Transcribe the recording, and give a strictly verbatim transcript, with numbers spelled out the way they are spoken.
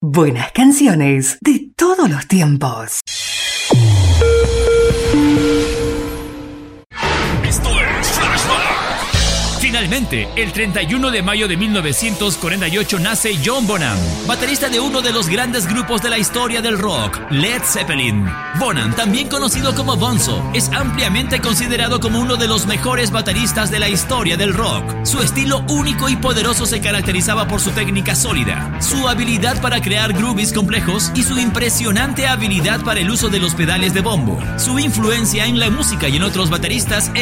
Buenas canciones de todos los tiempos. Esto es Flashback. Finalmente, el treinta y uno de mayo de mil novecientos cuarenta y ocho nace John Bonham, baterista de uno de los grandes grupos de la historia del rock, Led Zeppelin. Bonham, también conocido como Bonzo, es ampliamente considerado como uno de los mejores bateristas de la historia del rock. Su estilo único y poderoso se caracterizaba por su técnica sólida, su habilidad para crear grooves complejos y su impresionante habilidad para el uso de los pedales de bombo. Su influencia en la música y en otros bateristas